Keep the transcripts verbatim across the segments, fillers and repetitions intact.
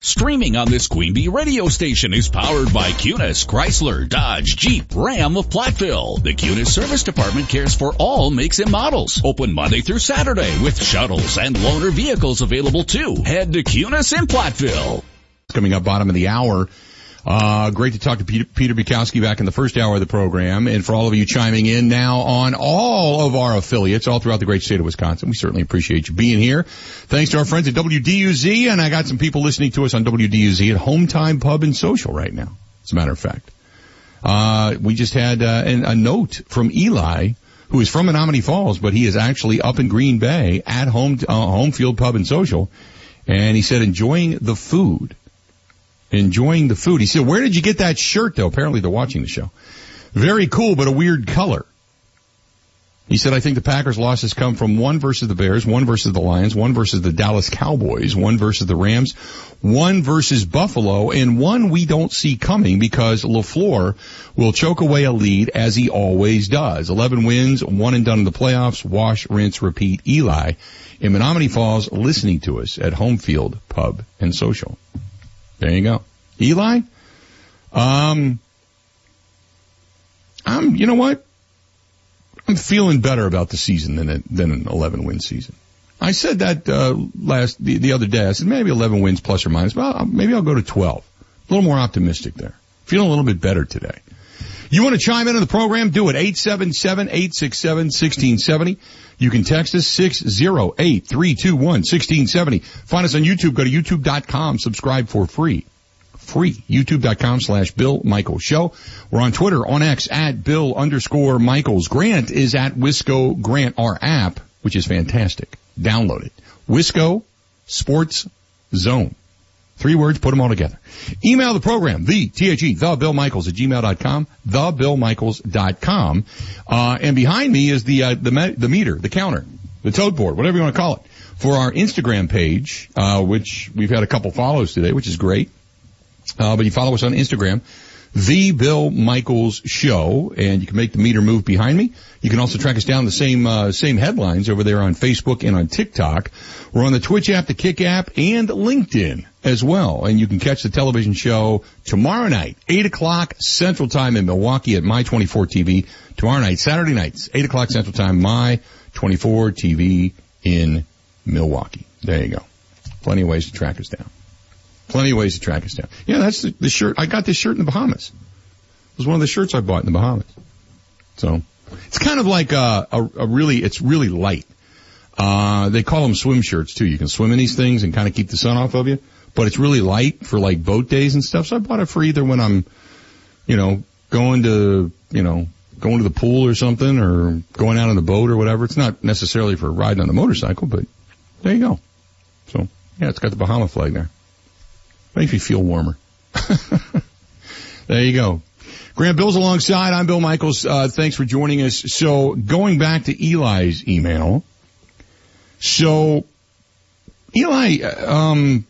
Streaming on this Queen Bee radio station is powered by Cunis, Chrysler, Dodge, Jeep, Ram of Platteville. The Cunis Service Department cares for all makes and models. Open Monday through Saturday with shuttles and loaner vehicles available too. Head to Cunis in Platteville. Coming up bottom of the hour. Uh, great to talk to Peter, Peter Bukowski back in the first hour of the program. And for all of you chiming in now on all of our affiliates all throughout the great state of Wisconsin, we certainly appreciate you being here. Thanks to our friends at W D U Z, and I got some people listening to us on W D U Z at Home Time Pub and Social right now, as a matter of fact. Uh, we just had uh, an, a note from Eli, who is from Menominee Falls, but he is actually up in Green Bay at Home, uh, Home Field Pub and Social, and he said enjoying the food. Enjoying the food. He said, where did you get that shirt, though? Apparently they're watching the show. Very cool, but a weird color. He said, I think the Packers' losses come from one versus the Bears, one versus the Lions, one versus the Dallas Cowboys, one versus the Rams, one versus Buffalo, and one we don't see coming because LaFleur will choke away a lead as he always does. eleven wins, one and done in the playoffs, wash, rinse, repeat. Eli in Menominee Falls listening to us at Home Field Pub and Social. There you go. Eli, um, I'm, you know what? I'm feeling better about the season than a, than an eleven win season. I said that, uh, last, the, the other day. I said maybe eleven wins plus or minus. Well, maybe I'll go to twelve. A little more optimistic there. Feeling a little bit better today. You want to chime in on the program? Do it. eight seven seven, eight six seven, one six seven zero. You can text us six zero eight, three two one, one six seven zero. Find us on YouTube. Go to youtube dot com. Subscribe for free. Free. youtube dot com slash Bill Michaels Show. We're on Twitter, on X, at Bill underscore Michaels. Grant is at Wisco Grant, our app, which is fantastic. Download it. Wisco Sports Zone. Three words, put them all together. Email the program, the, T H E, the Bill Michaels at gmail dot com, the Bill Michaels dot com. Uh, and behind me is the, uh, the, me- the meter, the counter, the tote board, whatever you want to call it, for our Instagram page, uh, which we've had a couple follows today, which is great. Uh, but you follow us on Instagram, The Bill Michaels Show, and you can make the meter move behind me. You can also track us down the same, uh, same headlines over there on Facebook and on TikTok. We're on the Twitch app, the Kick app, and LinkedIn as well. And you can catch the television show tomorrow night, eight o'clock Central Time in Milwaukee at My twenty-four T V. Tomorrow night, Saturday nights, eight o'clock Central Time, My twenty-four T V in Milwaukee. There you go. Plenty of ways to track us down. Plenty of ways to track us down. Yeah, that's the, the shirt. I got this shirt in the Bahamas. It was one of the shirts I bought in the Bahamas. So, it's kind of like a, a, a really, it's really light. Uh, they call them swim shirts too. You can swim in these things and kind of keep the sun off of you. But it's really light for like boat days and stuff. So I bought it for either when I'm, you know, going to, you know, going to the pool or something or going out on the boat or whatever. It's not necessarily for riding on the motorcycle, but there you go. So, yeah, it's got the Bahama flag there. Makes me feel warmer. There you go. Grant Bill's alongside. I'm Bill Michaels. Uh, thanks for joining us. So going back to Eli's email. So Eli, um,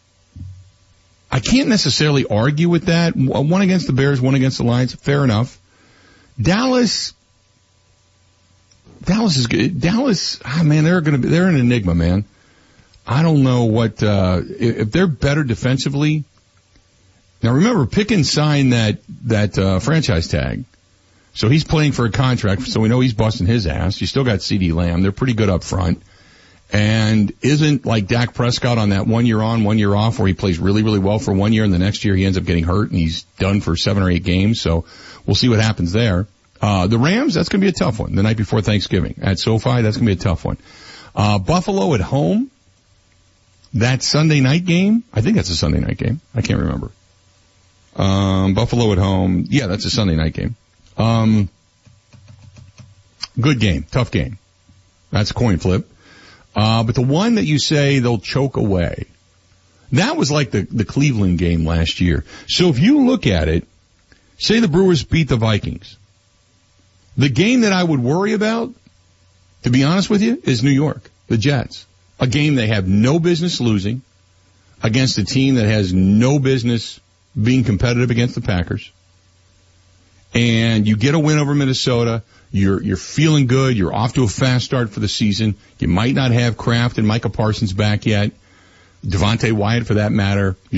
I can't necessarily argue with that. One against the Bears, one against the Lions. Fair enough. Dallas, Dallas is good. Dallas, ah, man, they're going to be, they're an enigma, man. I don't know what, uh, if they're better defensively. Now remember, Pickens signed that, that, uh, franchise tag. So he's playing for a contract, so we know he's busting his ass. You still got CeeDee Lamb. They're pretty good up front. And isn't like Dak Prescott on that one year on, one year off where he plays really, really well for one year and the next year he ends up getting hurt and he's done for seven or eight games. So we'll see what happens there. Uh, the Rams, that's going to be a tough one. The night before Thanksgiving at SoFi, that's going to be a tough one. Uh, Buffalo at home. That Sunday night game, I think that's a Sunday night game. I can't remember. Um, Buffalo at home. Yeah, that's a Sunday night game. Um, good game. Tough game. That's a coin flip. Uh, but the one that you say they'll choke away, that was like the, the Cleveland game last year. So if you look at it, say the Brewers beat the Vikings. The game that I would worry about, to be honest with you, is New York, the Jets. A game they have no business losing against a team that has no business being competitive against the Packers. And you get a win over Minnesota. You're, you're feeling good. You're off to a fast start for the season. You might not have Kraft and Micah Parsons back yet. Devontae Wyatt, for that matter.